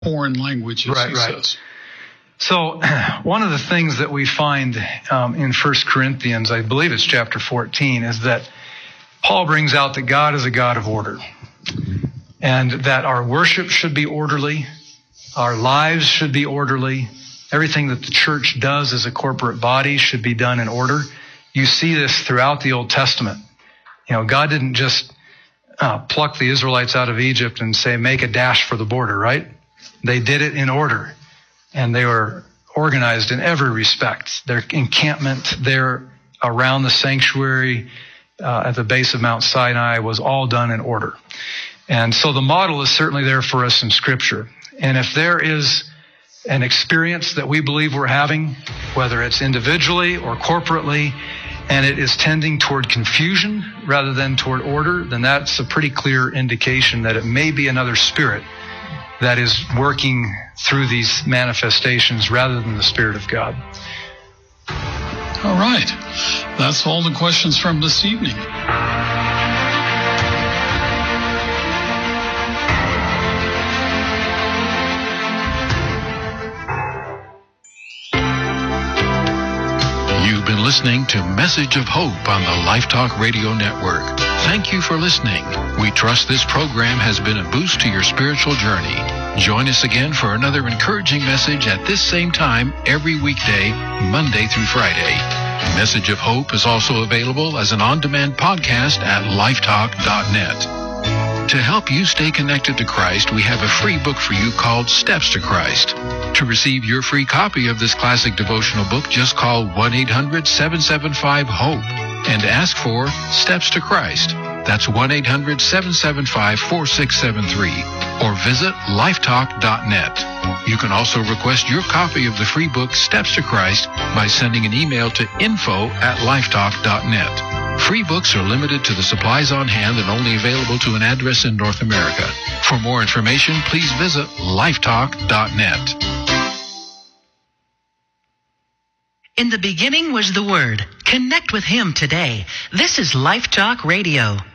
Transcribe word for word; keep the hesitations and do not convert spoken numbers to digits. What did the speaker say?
foreign language, as right, he right. says. So one of the things that we find um, in First Corinthians, I believe it's chapter fourteen, is that Paul brings out that God is a God of order, and that our worship should be orderly, our lives should be orderly, everything that the church does as a corporate body should be done in order. You see this throughout the Old Testament. You know, God didn't just uh, pluck the Israelites out of Egypt and say, make a dash for the border, right? They did it in order, and they were organized in every respect. Their encampment there around the sanctuary uh, at the base of Mount Sinai was all done in order. And so the model is certainly there for us in Scripture. And if there is an experience that we believe we're having, whether it's individually or corporately, and it is tending toward confusion rather than toward order, then that's a pretty clear indication that it may be another spirit that is working through these manifestations rather than the Spirit of God. All right. That's all the questions from this evening. You've been listening to Message of Hope on the Life Talk Radio Network. Thank you for listening. We trust this program has been a boost to your spiritual journey. Join us again for another encouraging message at this same time every weekday, Monday through Friday. Message of Hope is also available as an on-demand podcast at lifetalk dot net. To help you stay connected to Christ, we have a free book for you called Steps to Christ. To receive your free copy of this classic devotional book, just call one eight hundred seven seven five HOPE and ask for Steps to Christ. That's one eight hundred seven seven five four six seven three, or visit lifetalk dot net. You can also request your copy of the free book Steps to Christ by sending an email to info at lifetalk dot net. Free books are limited to the supplies on hand and only available to an address in North America. For more information, please visit lifetalk dot net. In the beginning was the Word. Connect with Him today. This is Life Talk Radio.